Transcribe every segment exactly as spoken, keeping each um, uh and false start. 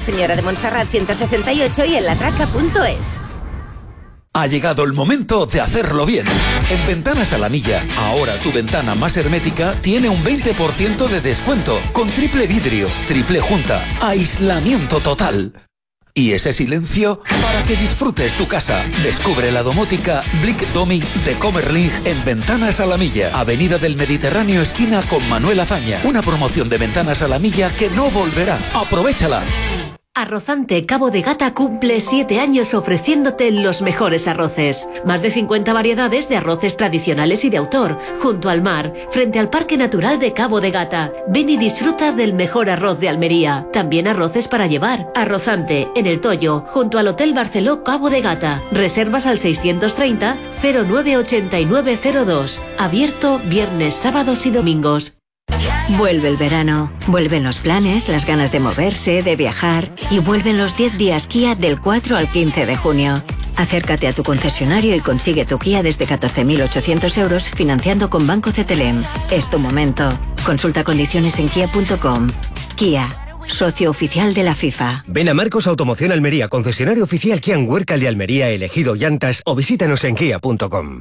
Señora de Montserrat ciento sesenta y ocho y en latraca punto es. Ha llegado el momento de hacerlo bien. En Ventanas a la Milla, ahora tu ventana más hermética tiene un veinte por ciento de descuento, con triple vidrio, triple junta, aislamiento total. Y ese silencio para que disfrutes tu casa. Descubre la domótica Blick Domi de Comerling en Ventanas a la Milla, Avenida del Mediterráneo esquina con Manuel Azaña. Una promoción de Ventanas a la Milla que no volverá. ¡Aprovéchala! Arrozante Cabo de Gata cumple siete años ofreciéndote los mejores arroces. Más de cincuenta variedades de arroces tradicionales y de autor, junto al mar, frente al Parque Natural de Cabo de Gata. Ven y disfruta del mejor arroz de Almería. También arroces para llevar. Arrozante, en El Toyo, junto al Hotel Barceló Cabo de Gata. Reservas al seiscientos treinta, cero nueve ochenta y nueve cero dos. Abierto viernes, sábados y domingos. Vuelve el verano, vuelven los planes, las ganas de moverse, de viajar y vuelven los diez días Kia del cuatro al quince de junio. Acércate a tu concesionario y consigue tu Kia desde catorce mil ochocientos euros financiando con Banco C T L M. Es tu momento. Consulta condiciones en kia punto com. Kia, socio oficial de la FIFA. Ven a Marcos Automoción Almería, concesionario oficial Kia en Huércal de Almería, elegido llantas, o visítanos en kia punto com.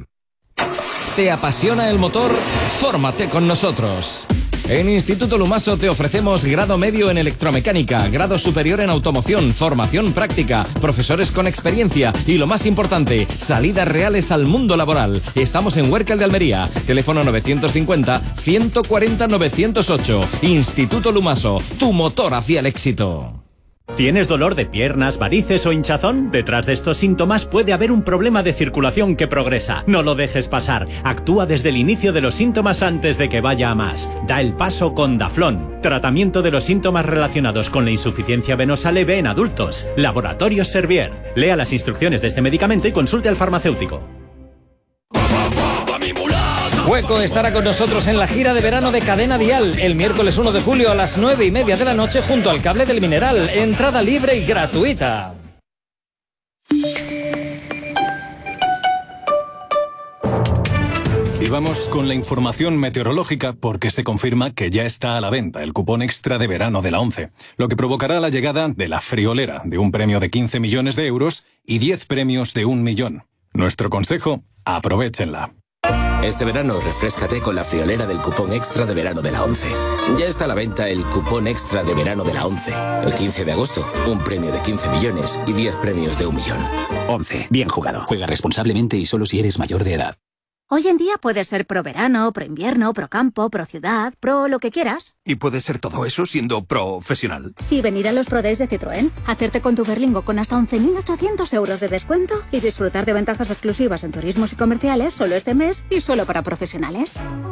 ¿Te apasiona el motor? Fórmate con nosotros. En Instituto Lumaso te ofrecemos grado medio en electromecánica, grado superior en automoción, formación práctica, profesores con experiencia y lo más importante, salidas reales al mundo laboral. Estamos en Huércal de Almería, teléfono novecientos cincuenta, ciento cuarenta, novecientos ocho. Instituto Lumaso, tu motor hacia el éxito. ¿Tienes dolor de piernas, varices o hinchazón? Detrás de estos síntomas puede haber un problema de circulación que progresa. No lo dejes pasar. Actúa desde el inicio de los síntomas antes de que vaya a más. Da el paso con Daflón. Tratamiento de los síntomas relacionados con la insuficiencia venosa leve en adultos. Laboratorios Servier. Lea las instrucciones de este medicamento y consulte al farmacéutico. Hueco estará con nosotros en la gira de verano de Cadena Dial el miércoles uno de julio a las nueve y media de la noche junto al Cable del Mineral. Entrada libre y gratuita. Y vamos con la información meteorológica porque se confirma que ya está a la venta el cupón extra de verano de la ONCE, lo que provocará la llegada de la friolera de un premio de quince millones de euros y diez premios de un millón. Nuestro consejo, aprovéchenla. Este verano refréscate con la friolera del cupón extra de verano de la ONCE. Ya está a la venta el cupón extra de verano de la ONCE. El quince de agosto, un premio de quince millones y diez premios de un millón. ONCE. Bien jugado. Juega responsablemente y solo si eres mayor de edad. Hoy en día puedes ser pro verano, pro invierno, pro campo, pro ciudad, pro lo que quieras. Y puedes ser todo eso siendo profesional. Y venir a los Pro Days de Citroën, hacerte con tu Berlingo con hasta once mil ochocientos euros de descuento y disfrutar de ventajas exclusivas en turismos y comerciales solo este mes y solo para profesionales.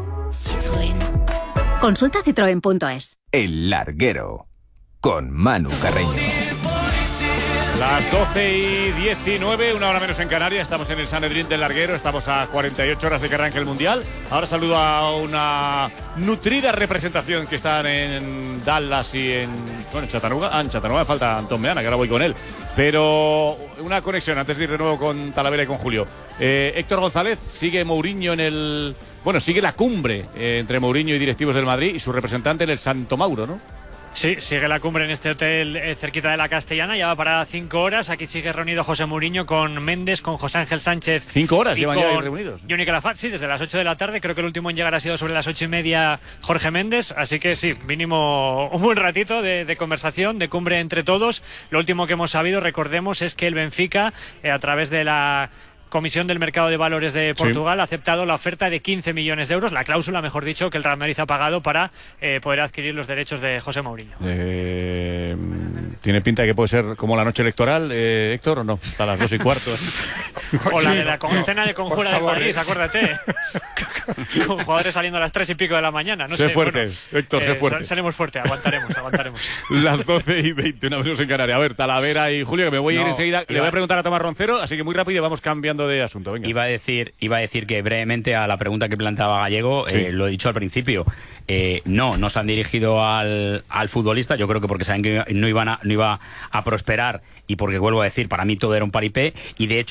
Citroën. Consulta citroen punto es. El Larguero, con Manu Carreño. Las doce y diecinueve, una hora menos en Canarias. Estamos en el Sanedrín del Larguero. Estamos a cuarenta y ocho horas de que arranque el Mundial. Ahora saludo a una nutrida representación que están en Dallas y en, bueno, en Chattanooga. Ah, en Chattanooga me falta Antón Meana, que ahora voy con él. Pero una conexión antes de ir de nuevo con Talavera y con Julio. Eh, Héctor González, sigue Mourinho en el... Bueno, sigue la cumbre eh, entre Mourinho y directivos del Madrid y su representante en el Santo Mauro, ¿no? Sí, sigue la cumbre en este hotel eh, cerquita de la Castellana, ya va para cinco horas. Aquí sigue reunido José Mourinho con Méndez, con José Ángel Sánchez. ¿Cinco horas llevan ya reunidos? Johnny Calafat, sí, desde las ocho de la tarde. Creo que el último en llegar ha sido sobre las ocho y media Jorge Méndez. Así que sí, mínimo un buen ratito de, de conversación, de cumbre entre todos. Lo último que hemos sabido, recordemos, es que el Benfica, eh, a través de la Comisión del Mercado de Valores de Portugal, sí, ha aceptado la oferta de quince millones de euros, la cláusula, mejor dicho, que el Real Madrid ha pagado para eh, poder adquirir los derechos de José Mourinho. Eh, ¿Tiene pinta de que puede ser como la noche electoral, eh, Héctor, o no? Hasta las dos y cuarto. O la de la cena de conjura de Madrid, acuérdate. Con jugadores saliendo a las tres y pico de la mañana. No sé, sé fuerte, bueno, Héctor, sé eh, fuerte. Salimos fuerte, aguantaremos, aguantaremos. Las doce y veinte, una menos en Canarias. A ver, Talavera y Julio, que me voy a ir no, enseguida. Iba... Le voy a preguntar a Tomás Roncero, así que muy rápido y vamos cambiando de asunto. Venga. Iba a decir, iba a decir que brevemente a la pregunta que planteaba Gallego, sí. eh, lo he dicho al principio, eh, no, no se han dirigido al, al futbolista, yo creo que porque saben que no, iban a, no iba a prosperar y porque, vuelvo a decir, para mí todo era un paripé, y de hecho en el Atlético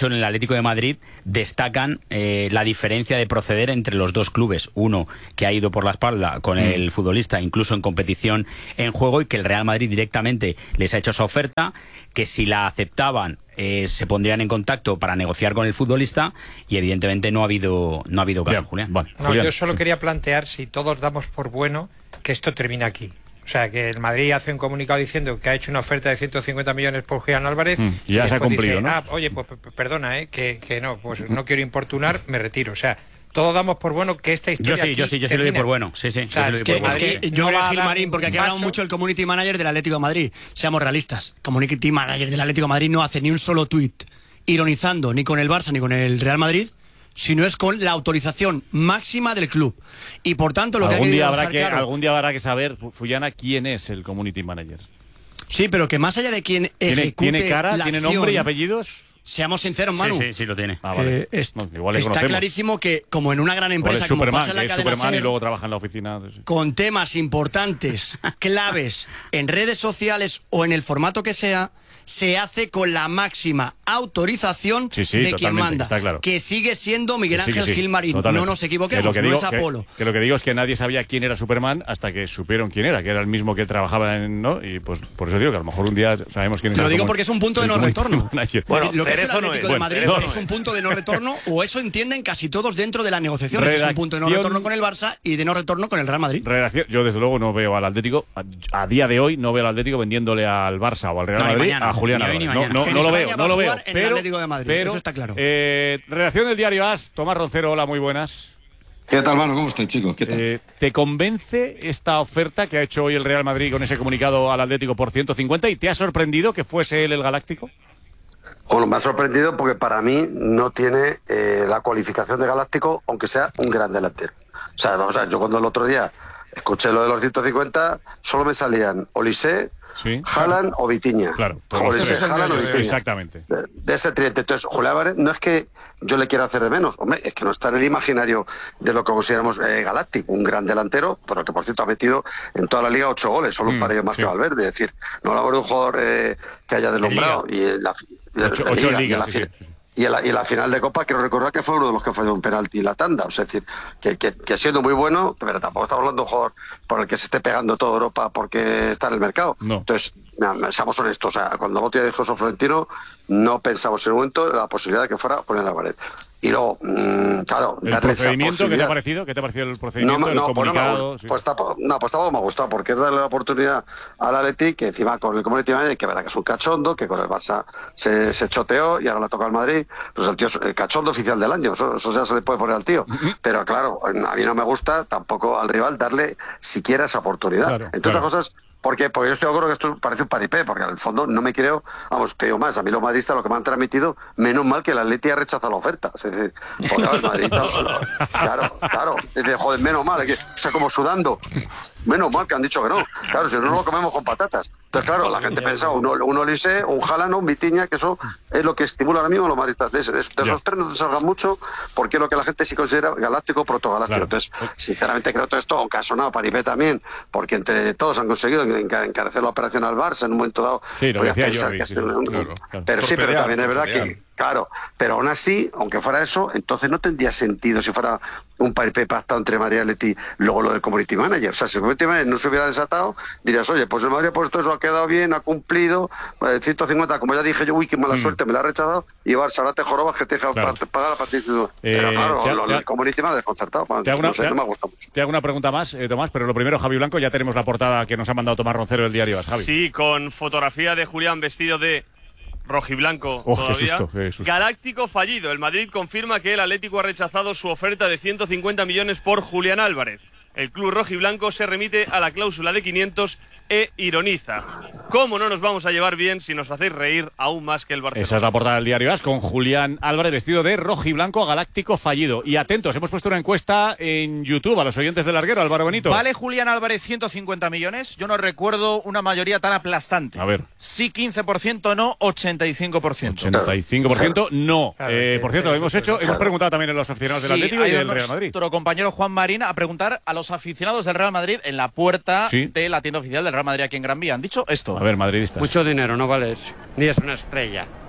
Atlético de Madrid destacan eh, la diferencia de proceder entre los dos clubes. Uno que ha ido por la espalda con mm. el futbolista, incluso en competición en juego, y que el Real Madrid directamente les ha hecho esa oferta, que si la aceptaban eh, se pondrían en contacto para negociar con el futbolista, y evidentemente no ha habido no ha habido caso. Bien, Julián. Vale. No, Julián. Yo solo quería plantear, si todos damos por bueno, que esto termina aquí. O sea, que el Madrid hace un comunicado diciendo que ha hecho una oferta de ciento cincuenta millones por Julián Álvarez. Mm, y ya y se ha cumplido, dice, ¿no? Ah, oye, pues perdona, ¿eh? que, que no, pues no quiero importunar, me retiro. O sea, todos damos por bueno que esta historia. Yo sí, yo sí, yo sí lo doy por bueno. Sí, sí. O sea, yo, es que, bueno. es que yo no creo va que Gilmarín, porque aquí hablamos mucho del community manager del Atlético de Madrid. Seamos realistas. Community manager del Atlético de Madrid no hace ni un solo tuit ironizando ni con el Barça ni con el Real Madrid, sino es con la autorización máxima del club. Y por tanto, lo que algún hay día habrá que, claro, algún día habrá que saber, Fullana, quién es el community manager. Sí, pero que más allá de quién ¿Tiene, ejecute ¿tiene cara, la tiene acción, nombre y apellidos? Seamos sinceros, Manu. Sí, sí, sí lo tiene. Ah, vale. eh, es, no, igual le está conocemos. clarísimo que, como en una gran empresa, es como Superman, pasa en la es cadena Superman SER, y luego trabaja en la oficina. Sí. Con temas importantes, claves, en redes sociales o en el formato que sea, se hace con la máxima autorización sí, sí, de quien manda, está claro. que sigue siendo Miguel que sí, Ángel que sí, Gilmarín. totalmente. No nos equivoquemos, que que no digo, es Apolo. Que, que lo que digo es que nadie sabía quién era Superman hasta que supieron quién era, que era el mismo que trabajaba en... ¿no? Y pues por eso digo que a lo mejor un día sabemos quién es. Lo el digo como, porque es un punto de no retorno. Bueno, lo que es el Atlético no es. de Bueno, Madrid no, es un punto de no retorno, o eso entienden casi todos dentro de la negociación. Redacción... Es un punto de no retorno con el Barça y de no retorno con el Real Madrid. Redacción... Yo desde luego no veo al Atlético, a, a día de hoy no veo al Atlético vendiéndole al Barça o al Real no, Madrid mañana, a Julián Álvarez. No, no, no lo veo, no lo veo. Pero, de Madrid, pero eso está claro. Eh, redacción del diario A S, Tomás Roncero, hola, muy buenas. ¿Qué tal, mano? ¿Cómo estáis, chicos? ¿Qué tal? Eh, ¿Te convence esta oferta que ha hecho hoy el Real Madrid con ese comunicado al Atlético por ciento cincuenta y te ha sorprendido que fuese él el Galáctico? Bueno, me ha sorprendido porque para mí no tiene eh, la cualificación de Galáctico, aunque sea un gran delantero. O sea, vamos a ver, yo cuando el otro día escuché lo de los ciento cincuenta, solo me salían Olise, sí, Haaland claro. o Vitinha. Claro, Olise, Haaland o Vitinha. Exactamente. De, de ese tridente. Entonces, Julián Álvarez no es que yo le quiera hacer de menos, hombre, es que no está en el imaginario de lo que consideramos eh, Galáctico, un gran delantero, pero que por cierto ha metido en toda la liga ocho goles, solo un mm, par ellos más sí. que Valverde. Es decir, no hablamos de un jugador eh, que haya deslumbrado. Y en la, ocho, ocho en liga, sí, sí. Y en, la, y en la final de Copa quiero recordar que fue uno de los que falló un penalti en la tanda. O sea, es decir, que, que, que siendo muy bueno, pero tampoco estamos hablando de un jugador por el que se esté pegando toda Europa porque está en el mercado. No. Entonces, no, seamos honestos. O sea, cuando Botia dijo eso Florentino, no pensamos en un momento la posibilidad de que fuera Julián Álvarez. Y luego, mmm, claro, ¿el procedimiento qué te ha parecido? ¿Qué te ha parecido el procedimiento, no, no, el comunicado? Pues, sí. pues, tampoco, no, pues tampoco me ha gustado, porque es darle la oportunidad al Atleti, que encima con el Community Manager, que verá que es un cachondo, que con el Barça se, se choteó y ahora le toca al Madrid, pues el tío es el cachondo oficial del año, eso, eso ya se le puede poner al tío. Pero claro, a mí no me gusta tampoco al rival darle siquiera esa oportunidad. Claro, Entre claro. otras cosas... ¿Por qué? Porque yo estoy de acuerdo que esto parece un paripé, porque en el fondo no me creo, vamos, te digo más, a mí los madridistas lo que me han transmitido, menos mal que el Atleti ha rechazado la oferta. Es decir, porque el madridista, claro, claro, es decir, joder, menos mal, que, o sea, como sudando, menos mal que han dicho que no. Claro, si no lo comemos con patatas. Entonces, claro, la gente pensaba, un, un Olise, un Haaland, un Vitinha, que eso es lo que estimula ahora mismo a los madridistas. De, de, de esos yeah. tres no te salgan mucho, porque es lo que la gente sí considera galáctico, protogaláctico. Claro. Entonces, sinceramente creo todo esto, aunque ha sonado paripé también, porque entre todos han conseguido encarecer la operación al Barça en un momento dado. Sí, lo decía yo. Que sí, un, claro, claro. Pero sí, pero también es verdad que, claro, pero aún así, aunque fuera eso, entonces no tendría sentido si fuera un paripé pactado entre Madrid y Atleti, luego lo del Community Manager. O sea, si el Community Manager no se hubiera desatado, dirías, oye, pues el Madrid ha puesto eso, ha quedado bien, ha cumplido, pues, ciento cincuenta, como ya dije yo, uy, qué mala mm. suerte, me la ha rechazado, y Barça, ahora te jorobas que te deja claro. pagar a partir de... Eh, pero claro, te, lo, te, el Community Manager desconcertado, te hago una, no sé, te, no me gusta mucho. Te hago una pregunta más, eh, Tomás, pero lo primero, Javi Blanco, ya tenemos la portada que nos ha mandado Tomás Roncero del diario As, Javi. Sí, con fotografía de Julián vestido de rojiblanco oh, todavía. Qué susto, qué susto. Galáctico fallido. El Madrid confirma que el Atlético ha rechazado su oferta de ciento cincuenta millones por Julián Álvarez. El club rojiblanco se remite a la cláusula de quinientos e ironiza. ¿Cómo no nos vamos a llevar bien si nos hacéis reír aún más que el Barcelona? Esa es la portada del diario As con Julián Álvarez vestido de rojiblanco, Galáctico fallido. Y atentos, hemos puesto una encuesta en YouTube a los oyentes del Larguero, Álvaro Benito. ¿Vale Julián Álvarez ciento cincuenta millones? Yo no recuerdo una mayoría tan aplastante. A ver. Sí quince por ciento, no ochenta y cinco por ciento. ochenta y cinco por ciento no. Claro, eh, por cierto, hemos hecho, hemos preguntado también a los aficionados sí, del Atlético y del Real Madrid. Nuestro compañero Juan Marín a preguntar a los aficionados del Real Madrid en la puerta sí. de la tienda oficial del Real Madrid aquí en Gran Vía. Han dicho esto. A ver, madridistas. Mucho dinero, no vale eso. Ni es una estrella.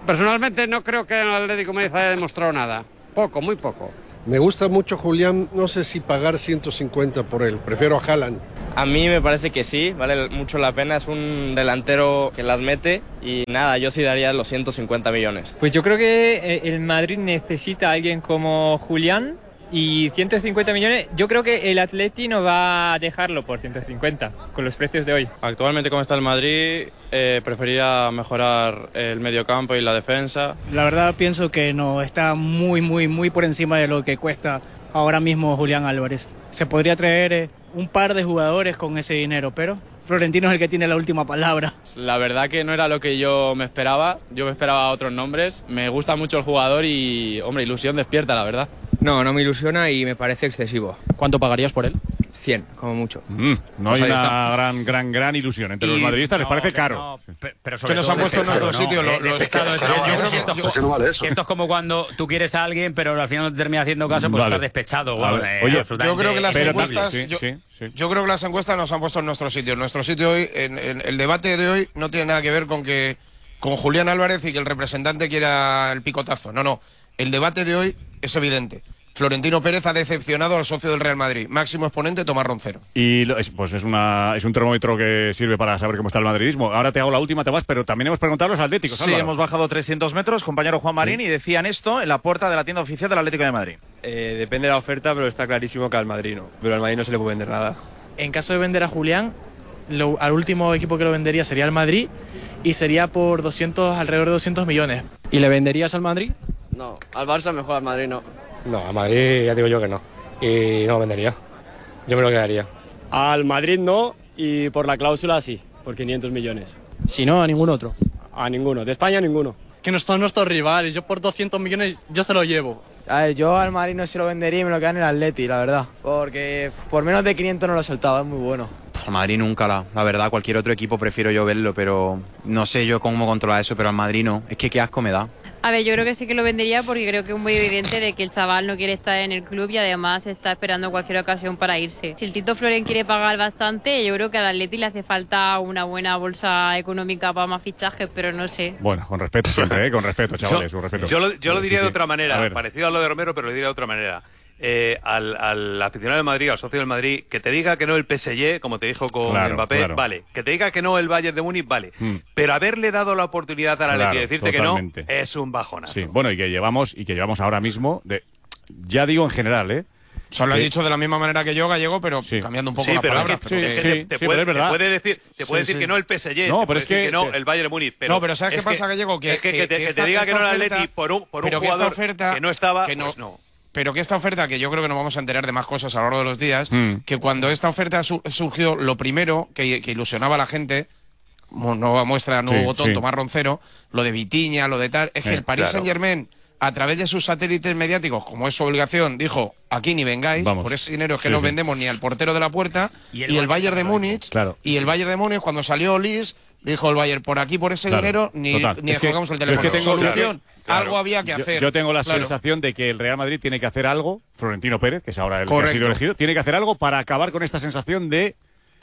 Personalmente no creo que el Atlético de Madrid haya demostrado nada. Poco, muy poco. Me gusta mucho Julián, no sé si pagar ciento cincuenta por él, prefiero a Haaland. A mí me parece que sí, vale mucho la pena, es un delantero que las mete y nada, yo sí daría los ciento cincuenta millones. Pues yo creo que el Madrid necesita a alguien como Julián y ciento cincuenta millones, yo creo que el Atleti no va a dejarlo por ciento cincuenta con los precios de hoy. Actualmente como está el Madrid, eh, preferiría mejorar el mediocampo y la defensa. La verdad pienso que no, está muy, muy, muy por encima de lo que cuesta ahora mismo Julián Álvarez. Se podría traer eh, un par de jugadores con ese dinero, pero Florentino es el que tiene la última palabra. La verdad que no era lo que yo me esperaba, yo me esperaba otros nombres. Me gusta mucho el jugador y, hombre, ilusión despierta, la verdad. No, no me ilusiona y me parece excesivo. ¿Cuánto pagarías por él? cien, como mucho. Mm, no Pues hay ahí una está. gran, gran, gran ilusión. Entre Y- los madridistas les no, parece que caro. no, Sí. Pero Que nos han puesto en nuestro sitio, lo- Eh, los- despechado, que- es- que no yo vale creo eso. que esto es Yo- como- que no vale eso. que esto es como cuando tú quieres a alguien, pero al final no te termina haciendo caso, pues Vale. estás despechado. A Bueno, ver, eh, oye, absolutamente Yo creo que las Pero encuestas, también, sí, yo, sí, sí. yo creo que las encuestas nos han puesto en nuestro sitio. En nuestro sitio hoy, en, en- el debate de hoy no tiene nada que ver con que con Julián Álvarez y que el representante quiera el picotazo. No, no. El debate de hoy es evidente. Florentino Pérez ha decepcionado al socio del Real Madrid. Máximo exponente, Tomás Roncero. Y lo- es, pues es una es un termómetro que sirve para saber cómo está el madridismo. Ahora te hago la última, te vas, pero también hemos preguntado a los atléticos. Sí, Álvaro. hemos bajado trescientos metros, compañero Juan Marín, y decían esto en la puerta de la tienda oficial del Atlético de Madrid. Eh, depende de la oferta, pero está clarísimo que al Madrid no. Pero al Madrid no se le puede vender nada. En caso de vender a Julián, lo- al último equipo que lo vendería sería el Madrid y sería por doscientos, alrededor de doscientos millones. ¿Y le venderías al Madrid? No, al Barça mejor, al Madrid no. No, al Madrid ya digo yo que no. Y no lo vendería. Yo me lo quedaría. Al Madrid no y por la cláusula sí, por quinientos millones. Si no, a ningún otro. A ninguno, de España ninguno. Que no son nuestros rivales, yo por doscientos millones yo se lo llevo. A ver, yo al Madrid no se lo vendería y me lo quedaría en el Atleti, la verdad. Porque por menos de quinientos no lo soltaba, es muy bueno. Al Madrid nunca, la, la verdad, cualquier otro equipo prefiero yo verlo, pero no sé yo cómo controlar eso, pero al Madrid no. Es que qué asco me da. A ver, yo creo que sí que lo vendería porque creo que es muy evidente de que el chaval no quiere estar en el club y además está esperando cualquier ocasión para irse. Si el Tito Floren quiere pagar bastante, yo creo que al Atleti le hace falta una buena bolsa económica para más fichajes, pero no sé. Bueno, con respeto siempre, ¿eh? Con respeto, chavales, con respeto. Yo lo, yo lo Sí, diría sí. de otra A manera, ver. parecido a lo de Romero, pero lo diría de otra manera. Eh, al, al aficionado del Madrid, al socio del Madrid, que te diga que no el P S G, como te dijo con Claro, Mbappé, claro. vale. Que te diga que no el Bayern de Múnich, vale. Mm. Pero haberle dado la oportunidad a la Claro, Leti y decirte totalmente. que no, es un bajonazo. Sí, bueno, y que llevamos y que llevamos ahora mismo de ya digo en general, ¿eh? Solo he Sí. dicho de la misma manera que yo, Gallego, pero cambiando un poco Sí, las pero es palabras. que, pero- es que sí, te, te sí, puede, pero es verdad. te puede decir, te puede Sí, decir sí. que no el P S G, No, te pero puede es decir que- que no que- el Bayern de Múnich. Pero No, pero ¿sabes qué es que- pasa, Gallego? Que- es que, que, que- te, que que esta- te diga que esta no el oferta- Atleti por un, por un pero que esta jugador oferta- que no estaba, que no- pues no. Pero que esta oferta, que yo creo que nos vamos a enterar de más cosas a lo largo de los días, Mm. que cuando esta oferta su- surgió, lo primero que, que ilusionaba a la gente, mo- nueva muestra, nuevo Sí, botón, sí. Tomás Roncero, lo de Vitiña, lo de tal, es que Eh, el Paris claro. Saint-Germain, a través de sus satélites mediáticos, como es su obligación, dijo, aquí ni vengáis, Vamos. por ese dinero es que Sí, no sí. vendemos ni al portero de la puerta, Y y el el, Bayern Bayern de también lo Múnich, Claro. y el Bayern de Múnich, cuando salió Olis, dijo el Bayern, por aquí, por ese Claro, dinero, ni, total. ni Es que- colgamos el yo es teléfono. que tengo- Solución, claro. algo había que Yo- hacer. Yo, tengo la Claro. sensación de que el Real Madrid tiene que hacer algo, Florentino Pérez, que es ahora el que Correcto. ha sido elegido, tiene que hacer algo para acabar con esta sensación de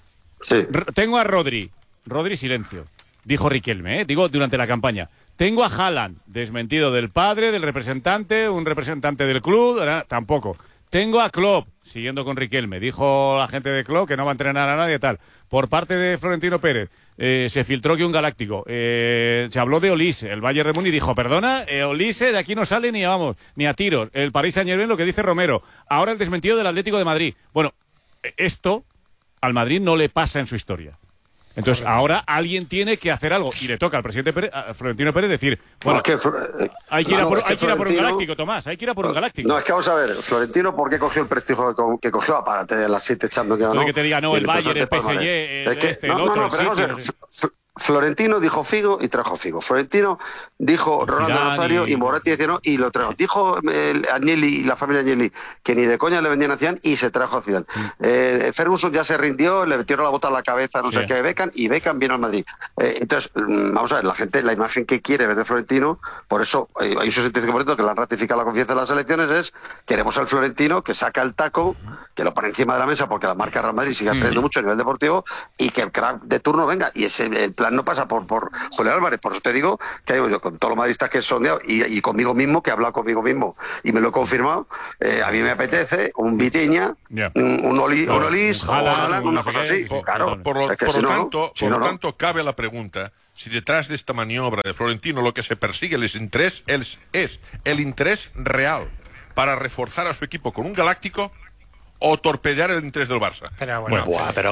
Sí. R- tengo a Rodri, Rodri silencio, dijo Riquelme, ¿eh? digo durante la campaña. Tengo a Haaland, desmentido del padre, del representante, un representante del club, eh, tampoco. Tengo a Klopp, siguiendo con Riquelme, dijo la gente de Klopp que no va a entrenar a nadie tal. Por parte de Florentino Pérez, eh, se filtró que un galáctico, eh, se habló de Olise, el Bayern de Múnich dijo, perdona, eh, Olise de aquí no sale ni vamos, ni a tiros. El Paris Saint-Germain, lo que dice Romero, ahora el desmentido del Atlético de Madrid. Bueno, eh, esto al Madrid no le pasa en su historia. Entonces, ahora alguien tiene que hacer algo y le toca al presidente Pérez, a Florentino Pérez decir, bueno, No, es que, eh, hay que ir a no, por, es que hay que ir a por un Florentino- galáctico, Tomás, hay que ir a por un galáctico. No, es que vamos a ver, Florentino, ¿por qué cogió el prestigio que co- que cogió? Aparte de las siete echando que Esto ganó. de que te diga, no, el Bayern, el P S G, palmarés. el Es que- este, no, el no, otro, no, el pero vamos a sitio, ver, no sé. F- Florentino dijo Figo y trajo Figo. Florentino dijo Ronaldo Zidane Nazario y- y Moretti dice no y lo trajo. Dijo el, Agnelli y la familia Agnelli que ni de coña le vendían a Zidane y se trajo a Zidane. Eh, Ferguson ya se rindió, le metieron la bota a la cabeza, no Sí. sé qué, Beckham y Beckham vino al Madrid. Eh, entonces, mm, vamos a ver, la gente, la imagen que quiere ver de Florentino, por eso eh, hay un sesenta y cinco por ciento que le han ratificado la confianza en las elecciones, es queremos al Florentino que saca el taco, que lo pone encima de la mesa porque la marca Real Madrid sigue aprendiendo mucho a nivel deportivo y que el crack de turno venga. Y ese el plan no pasa por, por Julián Álvarez. Por eso te digo que yo con todos los madridistas que he sondeado y, y conmigo mismo, que he hablado conmigo mismo y me lo he confirmado, eh, a mí me apetece un Vitinha, yeah. un, un, Oli, un Olis, un Haaland, una cosa así. Por, claro, por, lo, es que por si lo no, tanto, si por no, lo no. tanto cabe la pregunta si detrás de esta maniobra de Florentino lo que se persigue el interés es, es el interés real para reforzar a su equipo con un galáctico o torpedear el interés del Barça. Pero bueno, bueno pero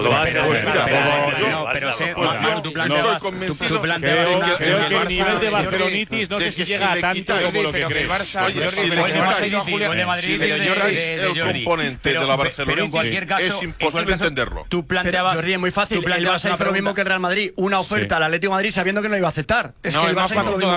creo que el nivel de barcelonitis no sé si llega a tanto como lo que crees. El Madrid es el componente de la barcelonitis, es imposible entenderlo. Tú planteabas, Jordi, es muy fácil. El Barça hizo lo mismo que el Real Madrid, una oferta al Atlético de Madrid sabiendo que no iba a aceptar. Es que el Barça hizo lo mismo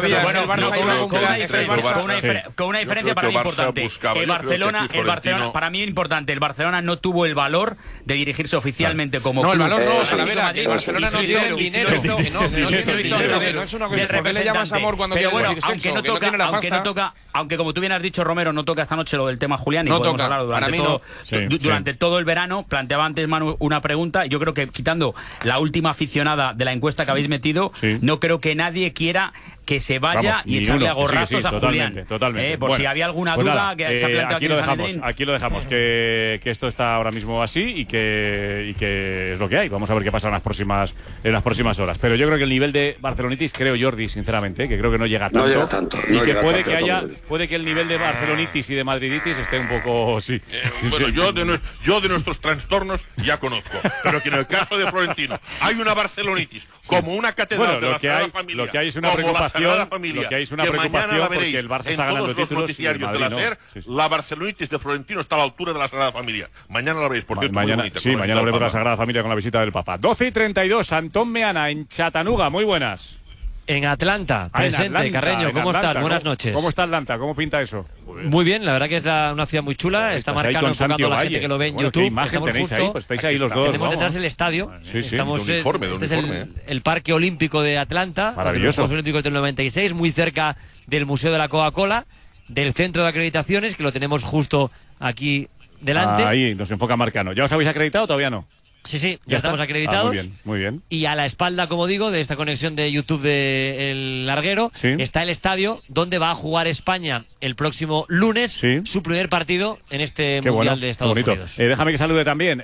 todavía. Con una diferencia para mí importante. El Barcelona, el Barcelona, para mí es importante. El Barcelona no tuvo el valor de dirigirse oficialmente como no, club. No, el valor no, Talavera, que el Barcelona no tiene el dinero. No tiene dinero. No es una cosa. ¿Por qué le llamas amor cuando pero quiere bueno, decir aunque sexo? no toca, aunque no toca, aunque como tú bien has dicho, Romero, no toca esta noche lo del tema Julián y no podemos toca. hablar durante todo, no. sí, durante sí. todo el verano. Planteaba antes Manu una pregunta. Yo creo que quitando la última aficionada de la encuesta que habéis metido, sí. no creo que nadie quiera que se vaya Vamos, y echarle uno, a gorrazos sí, sí, a totalmente, Julián. Totalmente. Eh, por bueno, si había alguna pues duda nada, que eh, se ha planteado aquí aquí lo en dejamos, Sanedrín. aquí lo dejamos, que, que esto está ahora mismo así y que, y que es lo que hay. Vamos a ver qué pasa en las próximas en las próximas horas. Pero yo creo que el nivel de barcelonitis, creo Jordi, sinceramente, que creo que no llega tanto. No llega tanto. Y no que llega puede tanto, que haya, tanto. puede que el nivel de barcelonitis y de madriditis esté un poco, sí. Eh, bueno, yo de, yo de nuestros trastornos ya conozco, pero que en el caso de Florentino hay una barcelonitis como una catedral bueno, de lo la que Sagrada hay, Familia, lo que hay es una como preocupación, la Sagrada Familia, lo que hay es una que preocupación la porque el Barça en está ganando todos los títulos y el noticiarios Madrid de la no. SER, Sí, sí. la barcelonitis de Florentino está a la altura de la Sagrada Familia. Mañana la veréis, por cierto, mañana, muy bonita. sí, mañana veremos la Sagrada Familia con la visita del Papa. doce y treinta y dos, Antón Meana en Chattanooga, muy buenas. En Atlanta, ah, en presente, Atlanta, Carreño, ¿cómo Atlanta, estás? Buenas ¿cómo, noches. ¿Cómo está Atlanta? ¿Cómo pinta eso? Muy bien, la verdad que es la, una ciudad muy chula, está marcando, enfocando a la gente que lo ve en bueno, YouTube. ¿qué imagen Estamos tenéis justo, ahí? Pues estáis ahí los dos. Tenemos detrás el estadio. Sí, sí, Estamos, de uniforme, de este uniforme, es el, el Parque Olímpico de Atlanta, maravilloso. Los Juegos Olímpicos del noventa y seis, muy cerca del Museo de la Coca-Cola, del Centro de Acreditaciones, que lo tenemos justo aquí delante. Ah, ahí nos enfoca Marcano. ¿Ya os habéis acreditado o todavía no? Sí, sí, ya, ¿Ya estamos está? acreditados. Ah, muy bien, muy bien. Y a la espalda, como digo, de esta conexión de YouTube de El Larguero, sí. está el estadio donde va a jugar España el próximo lunes sí. su primer partido en este Qué Mundial bueno, de Estados bonito. Unidos. Eh, déjame que salude también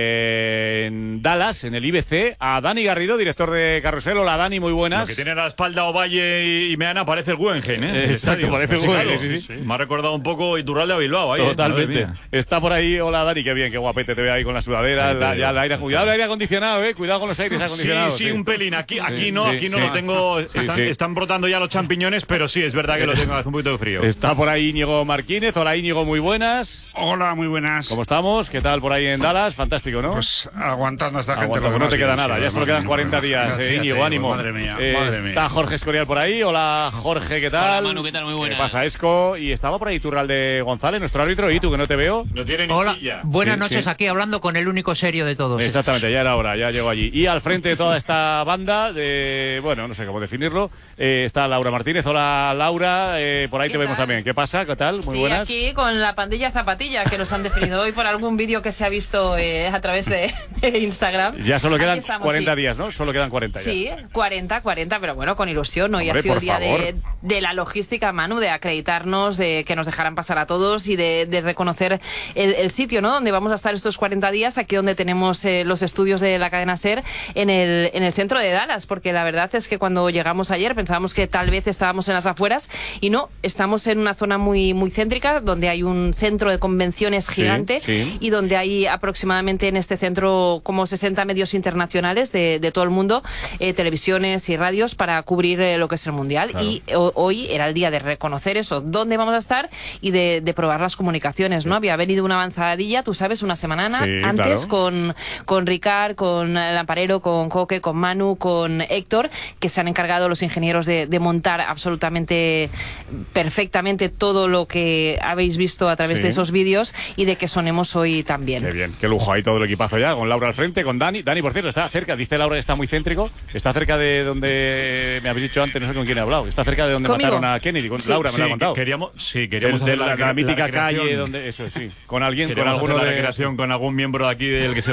eh, en Dallas, en el I B C, a Dani Garrido, director de Carrusel. Hola, Dani, muy buenas. Lo que tiene a la espalda Ovalle y, y Meana parece el Guggenheim, ¿eh? Eh, exacto, parece el Guggenheim, sí, sí, sí. Me ha recordado un poco Iturralde a Bilbao. Ahí, totalmente. Está por ahí, hola Dani, qué bien, qué guapete te ve ahí con la sudadera, sí, la, ya el aire, cuidado el aire acondicionado. Eh, cuidado con los aires acondicionados. Sí, sí, sí, un pelín. Aquí, aquí sí, no, sí, aquí no sí. lo tengo. Sí, están, sí. están brotando ya los champiñones, pero sí, es verdad que lo tengo hace un poquito de frío. Está por ahí Íñigo Marquínez. Hola Íñigo, muy buenas. Hola, muy buenas. ¿Cómo estamos? ¿Qué tal por ahí en Dallas? Fantástico, ¿no? Pues aguantando a esta gente. Aguantando, lo no te queda bien, nada, sí, ya solo quedan cuarenta días. Eh, Íñigo, digo, ánimo. Madre mía, eh, madre mía. Está Jorge Escorial por ahí. Hola Jorge, ¿qué tal? Hola Manu, ¿qué tal? Muy buenas. ¿Qué pasa, Esco? Y estaba por ahí Turralde González, nuestro árbitro. ¿Y tú que no te veo? No tiene ni Hola, silla. buenas Sí, noches, sí. aquí hablando con el único serio de todos. Exactamente, ya era hora, ya llegó allí. Y al frente de toda esta banda, de bueno, no sé cómo definirlo, eh, está Laura Martínez. Hola Laura, eh, por ahí te vemos también. ¿Qué pasa? ¿Qué tal? Muy sí, buenas. aquí con la pandilla Zapatilla que nos han definido hoy por algún vídeo que se ha visto eh, a través de, de Instagram. Ya solo quedan estamos, cuarenta sí. días, ¿no? Solo quedan cuarenta ya. Sí, cuarenta, cuarenta, pero bueno, con ilusión. Hoy Hombre, ha sido por el día favor. de, de la logística, Manu, de acreditarnos, de que nos dejaran pasar a todos y de, de reconocer el, el sitio, ¿no? Donde vamos a estar estos cuarenta días, aquí donde tenemos eh, los estudios de la cadena SER, en el, en el centro de Dallas, porque la verdad es que cuando llegamos ayer pensábamos que tal vez estábamos en las afueras y no, estamos en una zona muy, muy céntrica, donde hay un centro de convenciones gigante Sí, sí. y donde hay aproximadamente en este centro como sesenta medios internacionales de, de todo el mundo, eh, televisiones y radios para cubrir eh, lo que es el Mundial. Claro. Y o, hoy era el día de reconocer eso, dónde vamos a estar y de, de probar las comunicaciones, ¿no? Había venido una avanzadilla, tú sabes, una semana Sí, antes claro. con, con Ricard, con Lamparero, con Coque, con Manu, con Héctor, que se han encargado los ingenieros de, de montar absolutamente perfectamente todo lo que habéis visto a través Sí. de esos vídeos y de que sonemos hoy también. Qué bien, qué lujo, ahí todo el equipazo ya, con Laura al frente, con Dani. Dani, por cierto, está cerca, dice Laura que está muy céntrico, está cerca de donde me habéis dicho antes, no sé con quién he hablado, está cerca de donde ¿Conmigo? mataron a Kennedy, con Sí. Laura me lo ha Sí, contado. queríamos, sí, queríamos Del- de hacer la, la mítica recreación. calle, donde eso sí, con alguien, con Queríamos alguno hacer la de... recreación con algún miembro de aquí del que se porte mal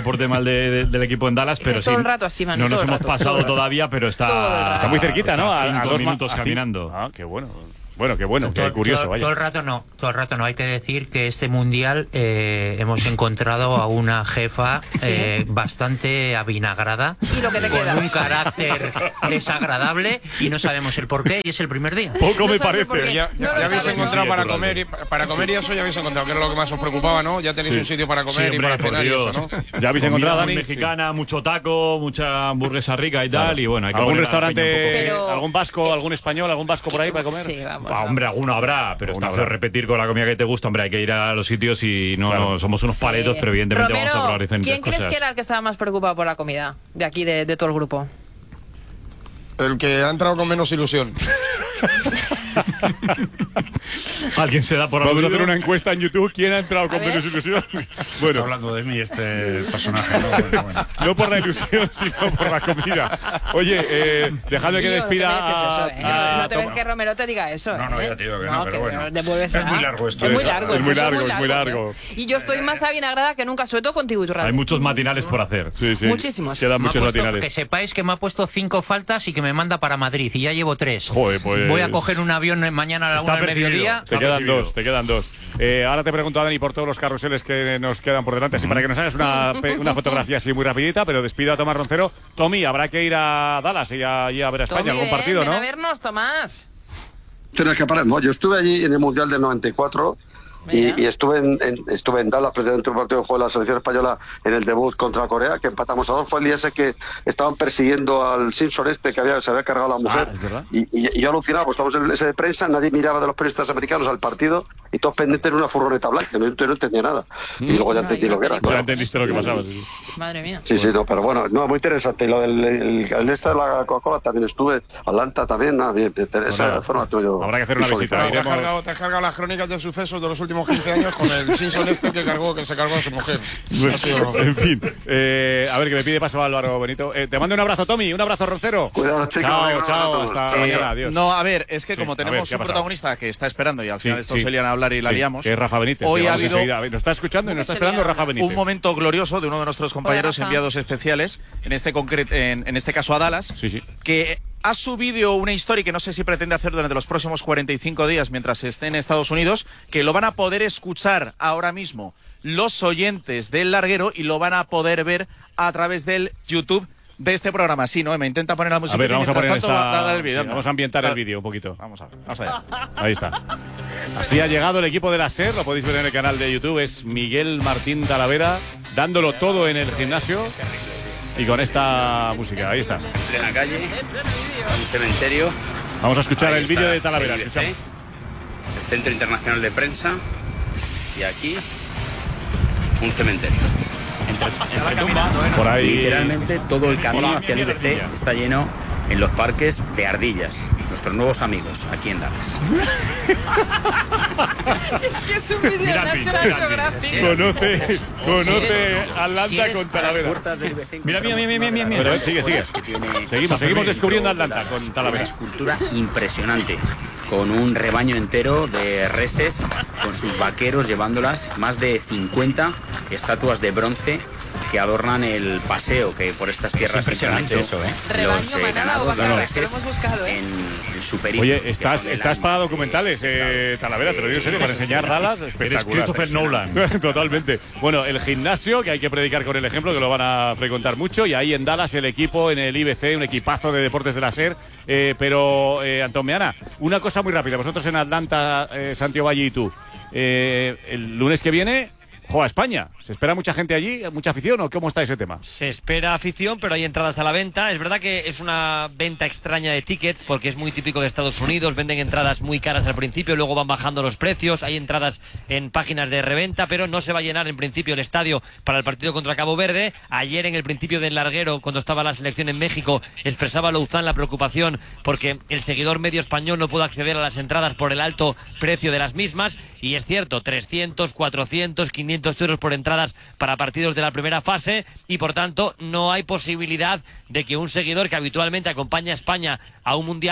final de, de, del equipo en Dallas, pero es sí. todo el rato así, Manu, No nos todo el hemos rato, pasado todo el rato. todavía, pero está, Está muy cerquita, ¿no? A, A, a cinco dos ma- minutos a cin- caminando. Ah, qué bueno. Bueno, qué bueno, qué Todo- curioso, todo, vaya. todo el rato no, todo el rato no. Hay que decir que este mundial eh, hemos encontrado a una jefa eh, bastante avinagrada, Y lo que te con queda. un carácter desagradable y no sabemos el porqué y es el primer día. Poco No sabes por qué. Ya, ya- No lo ya habéis sabes, ¿no? encontrado Sí, para es comer y para comer y eso ya habéis encontrado, que era lo que más os preocupaba, ¿no? Ya tenéis Sí. un sitio para Sí, comer y hombre, para por cenar y Dios. eso, ¿no? ¿Ya habéis Comida encontrado, muy Dani? mexicana, mucho taco, mucha hamburguesa rica y tal, y bueno, hay que ¿Algún poner a la peña un poco. restaurante, Pero- algún vasco, algún español, algún vasco por ahí para comer? Sí, vamos. Ah, hombre, alguno habrá, pero está Alguno feo habrá. repetir con la comida que te gusta. Hombre, hay que ir a los sitios y no, Claro. no somos unos Sí. paletos, pero evidentemente Romero, vamos a probar diferentes ¿quién cosas. crees que era el que estaba más preocupado por la comida de aquí, de, de todo el grupo? El que ha entrado con menos ilusión. Alguien se da por Vamos a aludido. hacer una encuesta en YouTube. ¿Quién ha entrado con ver. menos ilusión? Está Bueno, hablando de mí este personaje. ¿no? Bueno, bueno. no por la ilusión, sino por la comida. Oye, eh, dejadme que Tío, despida no te mereces a, eso, ¿eh? a- No te ves Toma. que Romero te diga eso. No, no, ¿eh? ya te digo que no, pero bueno. devuelves Es a- muy largo esto, Es muy es- largo. es muy esto largo, es muy largo. ¿eh? Y yo estoy más avinagrada que nunca, sobre todo contigo y tu radio. Hay muchos matinales por hacer. Sí, sí. Muchísimos. Quedan Me ha muchos puesto- latinales. que sepáis que me ha puesto cinco faltas y que me manda para Madrid y ya llevo tres. Joder, pues- Voy a coger un avión mañana a la Está una del percibido. mediodía. Te Está quedan recibido. dos, te quedan dos. Eh, ahora te pregunto, Dani, por todos los carruseles que nos quedan por delante, así para que nos hagas una, pe- una fotografía así muy rapidita, pero despido a Tomás Roncero. Tommy, habrá que ir a Dallas y a, y a ver a España, Tommy, algún ven, partido, ven ¿no? a vernos, Tomás. Tienes que parar. No, yo estuve allí en el Mundial del noventa y cuatro y, y estuve en, en- estuve en Dallas, precisamente un partido de juego de la selección española en el debut contra Corea, que empatamos a dos. Fue el día ese que estaban persiguiendo al Simpson este que había, se había cargado la mujer. Ah, es verdad. y, y- y yo alucinaba, pues estamos en ese de prensa, nadie miraba de los periodistas americanos al partido y todos pendientes en una furgoneta blanca. No, yo no entendía nada. Y luego ya entendí lo que era. Ya claro. entendiste lo que pasaba. sí. Madre mía. Sí, sí, no, pero bueno, no, muy interesante. Y lo del el, el este de la Coca-Cola también estuve, Atlanta también, nada, bien, esa nada, fue una tuya. habrá que hacer una visita. Te has, Iremos- cargado, te has cargado las crónicas de sucesos de los últimos quince años con el Simpson este que cargó, que se cargó a su mujer. Ha sido- En fin, eh, a ver, que me pide paso Álvaro Benito. Eh, te mando un abrazo, Tommy, un abrazo, Roncero. Cuidado, chicos, Chao, venga, un chao, abrazo a hasta todos. mañana, Chao. adiós. No, a ver, es que Sí, como a ver, tenemos ¿qué ha un pasado? protagonista que está esperando y al Sí, final estos sí. se lían a hablar y la Sí, liamos. que es Rafa Benítez. Hoy que ha vamos habido enseguida. Nos está escuchando y nos está se esperando lía? Rafa Benítez. un momento glorioso de uno de nuestros compañeros Rafa. enviados especiales, en este concre- en, en este caso a Dallas, Sí, sí. que ha subido una historia que no sé si pretende hacer durante los próximos cuarenta y cinco días mientras esté en Estados Unidos, que lo van a poder escuchar ahora mismo los oyentes del larguero y lo van a poder ver a través del YouTube de este programa. Sí, ¿no? Me intenta poner la música. A ver, vamos a poner tanto, esta... da- da el vídeo. sí, vamos a ambientar el vídeo un poquito. Vamos a ver, vamos allá. Ahí está. Así ha llegado el equipo de la SER, lo podéis ver en el canal de YouTube, es Miguel Martín Talavera, dándolo todo en el gimnasio y con esta música, ahí está. En la calle, un cementerio. Vamos a escuchar Ahí el vídeo está de Talavera, el I B C, escuchamos. el Centro Internacional de Prensa, y aquí un cementerio. Por ahí. Literalmente todo el camino Hola, hacia el I B C ardilla. está lleno en los parques de ardillas, nuestros nuevos amigos aquí en Dallas. Es que es un vídeo de Mira el vídeo, National mira el Geographic. vídeo. Conoce, conoce Si Atlanta eres con a las Talavera. puertas del I B C Mira, mira, mira, mira, mira, mira. Pero sigue, sigue. que tiene Seguimos, seguimos descubriendo Atlanta dentro de con las- Talavera. Una escultura impresionante, con un rebaño entero de reses, con sus vaqueros llevándolas, más de cincuenta estatuas de bronce que adornan el paseo que por estas tierras impresionante hizo eso, ¿eh? Rebaño, los eh, manada o ganados, los vaqueros, que lo reses hemos buscado, ¿eh? en, en su periplo, Oye, que estás, son de estás la- para documentales, eh, Talavera, te lo digo en serio, para enseñar Dallas, espectacular. Christopher Nolan. Totalmente. Bueno, el gimnasio, que hay que predicar con el ejemplo, que lo van a frecuentar mucho, y ahí en Dallas el equipo, en el I B C, un equipazo de deportes de la SER. Eh, pero, eh, Antón Meana, una cosa muy rápida. Vosotros en Atlanta, eh, Santiago Valle y tú, eh, el lunes que viene juega España. ¿Se espera mucha gente allí? ¿Mucha afición o cómo está ese tema? Se espera afición, pero hay entradas a la venta. Es verdad que es una venta extraña de tickets porque es muy típico de Estados Unidos. Venden entradas muy caras al principio, luego van bajando los precios. Hay entradas en páginas de reventa, pero no se va a llenar en principio el estadio para el partido contra Cabo Verde. Ayer en el principio del larguero, cuando estaba la selección en México, expresaba Louzán la preocupación porque el seguidor medio español no puede acceder a las entradas por el alto precio de las mismas. Y es cierto, trescientos, cuatrocientos, quinientos euros por entradas para partidos de la primera fase y por tanto no hay posibilidad de que un seguidor que habitualmente acompaña a España a un mundial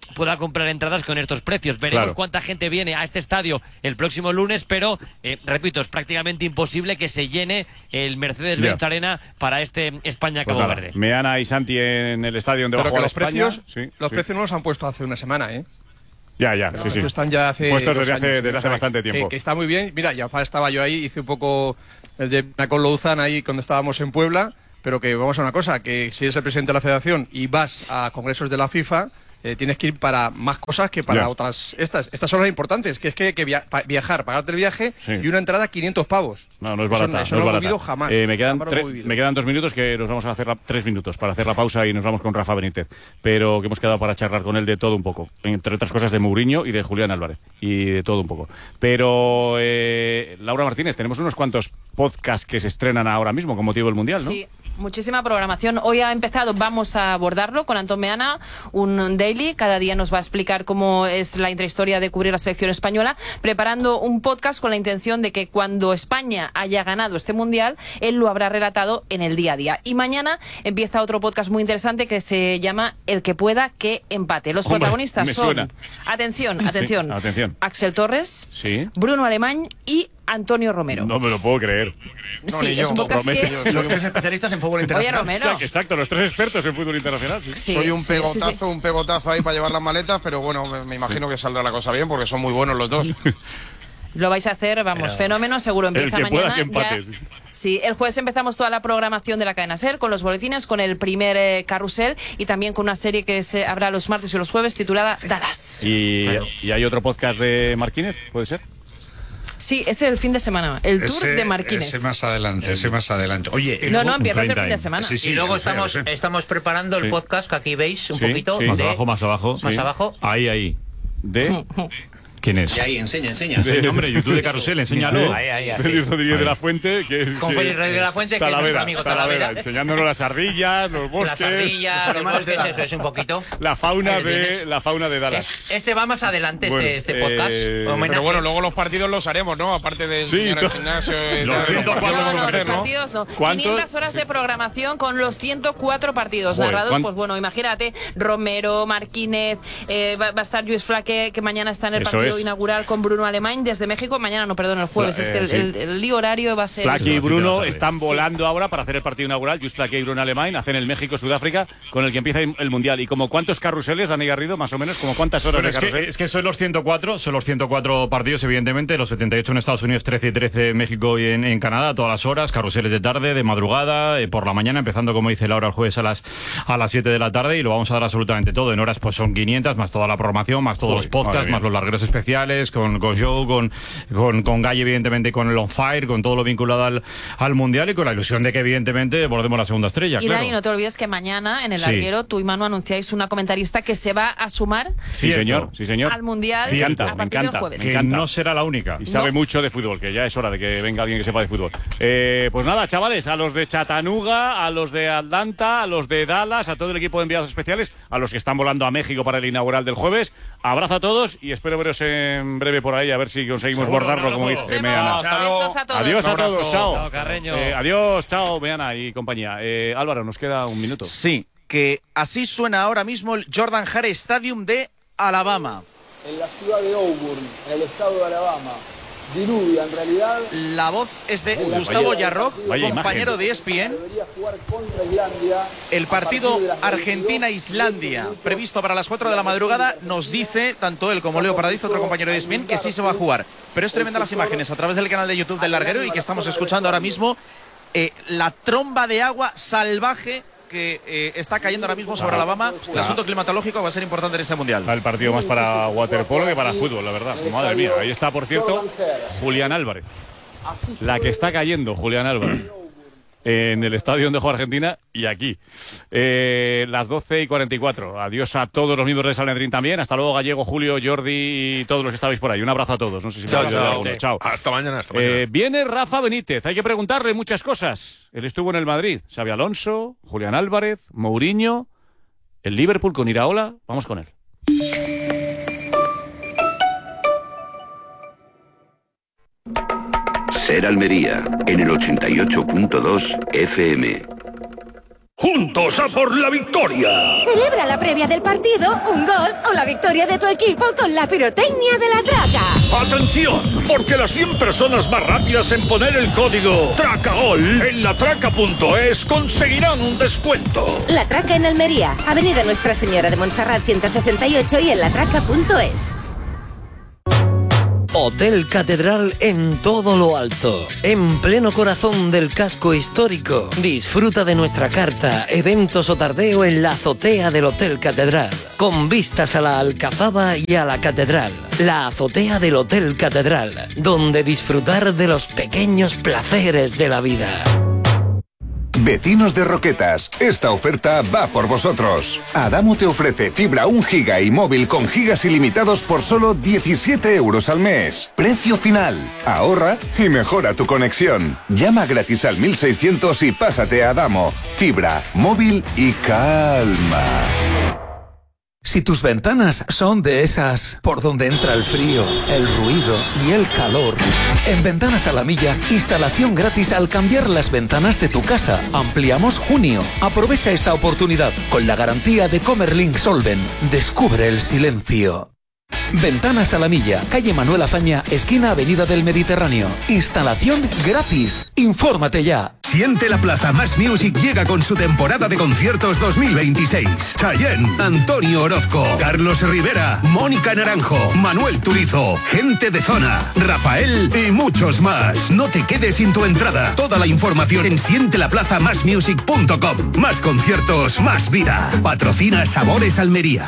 pueda comprar entradas con estos precios. Veremos Claro. cuánta gente viene a este estadio el próximo lunes, pero, eh, repito, es prácticamente imposible que se llene el Mercedes-Benz Ya. Arena para este España-Cabo Pues nada, Verde. Meana y Santi en el estadio donde va a Pero que jugar los España. precios, Sí, los sí. precios no los han puesto hace una semana, ¿eh? Ya, ya, Los sí, sí. precios están ya hace Puestos dos desde hace, años, desde o hace sea, bastante que- tiempo. Que, está muy bien. Mira, ya estaba yo ahí, hice un poco el de con Louzán ahí cuando estábamos en Puebla, pero que vamos a una cosa, que si eres el presidente de la federación y vas a congresos de la FIFA, eh, tienes que ir para más cosas que para Ya. otras. Estas estas son las importantes, que es que, que via- pa- viajar, pagarte el viaje Sí. y una entrada quinientos pavos. No, no es Eso barata. eso no no es lo he barata. vivido jamás. Eh, me, quedan Jamás lo he tre- vivido. me quedan dos minutos que nos vamos a hacer la, tres minutos para hacer la pausa y nos vamos con Rafa Benítez. Pero que hemos quedado para charlar con él de todo un poco. Entre otras cosas de Mourinho y de Julián Álvarez. Y de todo un poco. Pero, eh, Laura Martínez, tenemos unos cuantos podcasts que se estrenan ahora mismo con motivo del Mundial, ¿no? Sí. Muchísima programación. Hoy ha empezado, vamos a abordarlo con Antón Meana, un daily. Cada día nos va a explicar cómo es la intrahistoria de cubrir la selección española, preparando un podcast con la intención de que cuando España haya ganado este mundial, él lo habrá relatado en el día a día. Y mañana empieza otro podcast muy interesante que se llama El que pueda que empate. Los Hombre, protagonistas me son, suena. atención, Sí, atención, atención. Axel Torres, Sí. Bruno Alemán y Antonio Romero. No me lo puedo creer. Sí, es un podcast que... Los tres especialistas en fútbol Oye, Romero. Exacto, exacto, los tres expertos en fútbol internacional. Sí. Sí, Soy un sí, pegotazo, sí, sí. un pegotazo ahí para llevar las maletas, pero bueno, me, me imagino que saldrá la cosa bien porque son muy buenos los dos. Lo vais a hacer, vamos, Pero- fenómeno, seguro empieza El que mañana. pueda que empate, Ya- sí. Sí, el jueves empezamos toda la programación de la cadena SER con los boletines, con el primer eh, carrusel y también con una serie que se habrá los martes y los jueves titulada Dallas. Y, y hay otro podcast de Martínez, ¿puede ser? Sí, es el fin de semana, el tour Ese- de Marquínez. Ese más adelante, ese más adelante. Oye, No, no, empieza el fin de semana. Sí, sí, y luego lo sé, estamos, lo sé. estamos preparando el Sí. podcast que aquí veis un Sí, poquito. sí. Más de- abajo, más abajo. Más Sí. abajo. Ahí, ahí. ¿De? ¿Quién es? Y ahí, enseña, enseña. Enseña, hombre, YouTube de Carrusel, enséñalo. Ahí, ahí, así. Félix Rodríguez de la Fuente, que es Con que- Félix Rodríguez de la Fuente, que es Talavera, nuestro amigo Talavera, Talavera. enseñándonos las ardillas, los bosques, Las ardillas, los bosques, eso es un poquito. la fauna Ahí de tienes. la fauna de Dallas. Este va más adelante, Bueno, este, este podcast. eh, Homenaje. Pero bueno, luego los partidos los haremos, ¿no? Aparte de Sí, enseñar to- el gimnasio y Los tal, ciento los partidos cuatro los vamos a No, hacer, los ¿no? partidos no. ¿Cuántos? quinientas horas de programación con los ciento cuatro partidos Joder, narrados. ¿cuán- Pues bueno, imagínate, Romero, Marquínez, eh, va, va a estar Luis Flaque, que mañana está en el Eso partido es. inaugural con Bruno Alemán desde México. Mañana, no, perdón, el jueves. Fla- es que eh, el, sí. el- el lío horario va a ser... Flaky y Bruno tarde. están volando ahora para hacer el partido inaugural. Just Flaky y Bruno Alemán hacen el México-Sudáfrica con el que empieza el Mundial. ¿Y como cuántos carruseles, Dani Garrido, más o menos? ¿Como cuántas horas Pero de es, que, carrusel? es que son los ciento cuatro, son los ciento cuatro partidos, evidentemente, los setenta y ocho en Estados Unidos, trece y trece en México y en, en Canadá, a todas las horas, carruseles de tarde, de madrugada, eh, por la mañana, empezando, como dice Laura, el jueves a las a las siete de la tarde, y lo vamos a dar absolutamente todo. En horas pues son quinientas, más toda la programación, más todos Uy, los madre podcasts, mía. más los largueros especiales, con, con Joe, con, con, con Guy, evidentemente, con el On Fire, con todo lo vinculado al, al Mundial y con la ilusión de que, evidentemente, bordemos la segunda estrella, Y claro. Dani, no te olvides que mañana en el Sí. larguero tú y Manu anunciáis una comentarista que se va a sumar Sí, señor, sí, señor. al Mundial Me encanta, a me partir del encanta. jueves. Me Que encanta. no será la única. Y sabe No. mucho de fútbol, que ya es hora de que venga alguien que sepa de fútbol. Eh, pues nada, chavales, a los de Chattanooga, a los de Atlanta, a los de Dallas, a todo el equipo de enviados especiales, a los que están volando a México para el inaugural del jueves. Abrazo a todos y espero veros en breve por ahí, a ver si conseguimos Seguro, bordarlo, un como abrazo. dice Nos vemos. Meana. Besos a todos. Adiós a Un abrazo. todos, chao. Chao, Carreño. Eh, adiós, chao, Meana y compañía. Eh, Álvaro, nos queda un minuto. Sí, que así suena ahora mismo el Jordan Hare Stadium de Alabama. En la ciudad de Auburn, en el estado de Alabama. Diluvia, en realidad. La voz es de Vaya- Gustavo Yarroc, vaya compañero imagen. de E S P N. Debería jugar contra Islandia. El partido A partir de las Argentina-Islandia, previsto para las cuatro de la madrugada, nos dice, tanto él como Leo Paradizo, otro compañero de E S P N, que sí se va a jugar. Pero es tremenda las imágenes a través del canal de YouTube del Larguero y que estamos escuchando ahora mismo eh, la tromba de agua salvaje que eh, está cayendo ahora mismo sobre Alabama. El asunto climatológico va a ser importante en este Mundial. El partido más para waterpolo que para fútbol, la verdad. Madre mía, ahí está, por cierto, Julián Álvarez. La que está cayendo, Julián Álvarez. En el estadio donde juega Argentina y aquí. Eh, las doce y cuarenta y cuatro. Adiós a todos los miembros de Sanedrín también. Hasta luego, Gallego, Julio, Jordi y todos los que estabais por ahí. Un abrazo a todos. No sé si me Chao, he olvidado de chao. alguno. Chao. Hasta mañana, hasta mañana. Eh, viene Rafa Benítez. Hay que preguntarle muchas cosas. Él estuvo en el Madrid. Xabi Alonso, Julián Álvarez, Mourinho, el Liverpool con Iraola. Vamos con él. Ser Almería en el ochenta y ocho punto dos F M. ¡Juntos a por la victoria! Celebra la previa del partido, un gol o la victoria de tu equipo con la pirotecnia de La Traca. ¡Atención! Porque las cien personas más rápidas en poner el código TRACAGOL en latraca punto es conseguirán un descuento. La Traca en Almería, Avenida Nuestra Señora de Montserrat ciento sesenta y ocho y en latraca punto es. Hotel Catedral en todo lo alto, en pleno corazón del casco histórico. Disfruta de nuestra carta, eventos o tardeo en la azotea del Hotel Catedral, con vistas a la Alcazaba y a la Catedral. La azotea del Hotel Catedral, donde disfrutar de los pequeños placeres de la vida. Vecinos de Roquetas, esta oferta va por vosotros. Adamo te ofrece fibra un giga y móvil con gigas ilimitados por solo diecisiete euros al mes. Precio final. Ahorra y mejora tu conexión. Llama gratis al mil seiscientos y pásate a Adamo. Fibra, móvil y calma. Si tus ventanas son de esas por donde entra el frío, el ruido y el calor, en Ventanas a la Milla, instalación gratis al cambiar las ventanas de tu casa. Ampliamos junio. Aprovecha esta oportunidad con la garantía de Comerlink Solven. Descubre el silencio. Ventanas a la Milla, calle Manuel Azaña, esquina Avenida del Mediterráneo. Instalación gratis. Infórmate ya. Siente la Plaza Más Music llega con su temporada de conciertos dos mil veintiséis. Chayanne, Antonio Orozco, Carlos Rivera, Mónica Naranjo, Manuel Turizo, Gente de Zona, Rafael y muchos más. No te quedes sin tu entrada. Toda la información en siente la plaza más music punto com. Más conciertos, más vida. Patrocina Sabores Almería.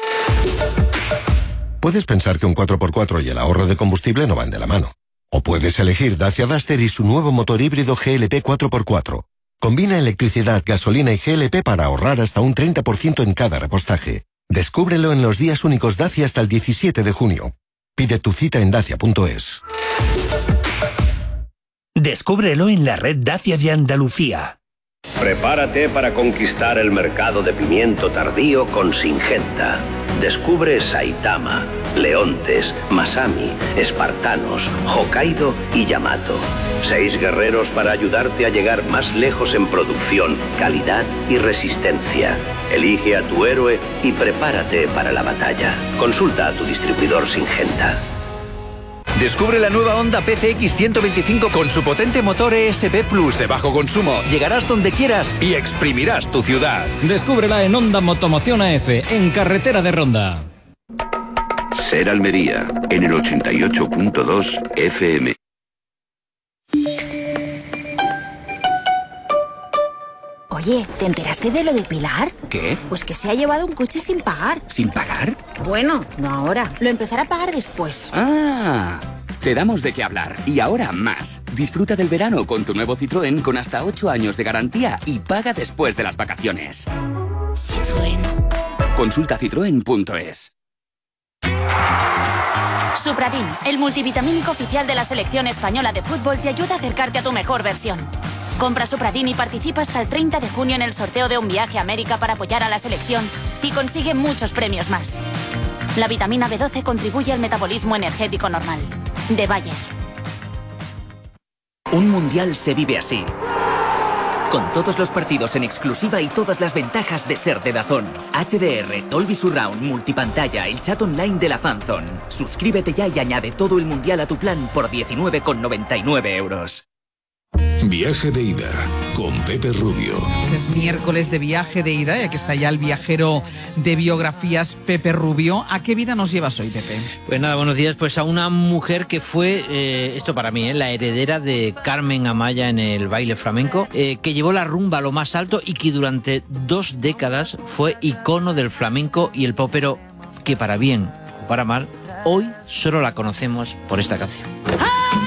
Puedes pensar que un cuatro por cuatro y el ahorro de combustible no van de la mano. O puedes elegir Dacia Duster y su nuevo motor híbrido G L P cuatro por cuatro. Combina electricidad, gasolina y G L P para ahorrar hasta un treinta por ciento en cada repostaje. Descúbrelo en los días únicos Dacia hasta el diecisiete de junio. Pide tu cita en dacia punto es. Descúbrelo en la red Dacia de Andalucía. Prepárate para conquistar el mercado de pimiento tardío con Singenta. Descubre Saitama, Leontes, Masami, Espartanos, Hokkaido y Yamato. Seis guerreros para ayudarte a llegar más lejos en producción, calidad y resistencia. Elige a tu héroe y prepárate para la batalla. Consulta a tu distribuidor Singenta. Descubre la nueva Honda P C X ciento veinticinco con su potente motor E S P Plus de bajo consumo. Llegarás donde quieras y exprimirás tu ciudad. Descúbrela en Honda Motomoción A F, en carretera de Ronda. Ser Almería, en el ochenta y ocho punto dos F M. Oye, ¿te enteraste de lo de Pilar? ¿Qué? Pues que se ha llevado un coche sin pagar. ¿Sin pagar? Bueno, no ahora. Lo empezará a pagar después. Ah, te damos de qué hablar. Y ahora más. Disfruta del verano con tu nuevo Citroën con hasta ocho años de garantía y paga después de las vacaciones. Citroën. Consulta citroen punto es. Supradin, el multivitamínico oficial de la selección española de fútbol, te ayuda a acercarte a tu mejor versión. Compra Supradin y participa hasta el treinta de junio en el sorteo de un viaje a América para apoyar a la selección y consigue muchos premios más. La vitamina B doce contribuye al metabolismo energético normal. De Bayer. Un mundial se vive así. Con todos los partidos en exclusiva y todas las ventajas de ser de DAZN. H D R, Dolby Surround, multipantalla, el chat online de la Fanzone. Suscríbete ya y añade todo el mundial a tu plan por diecinueve con noventa y nueve euros. Viaje de ida con Pepe Rubio. Es miércoles de viaje de ida y aquí está ya el viajero de biografías, Pepe Rubio. ¿A qué vida nos llevas hoy, Pepe? Pues nada, buenos días. Pues a una mujer que fue, eh, esto para mí, eh, la heredera de Carmen Amaya en el baile flamenco, eh, que llevó la rumba a lo más alto y que durante dos décadas fue icono del flamenco y el popero, que para bien o para mal, hoy solo la conocemos por esta canción.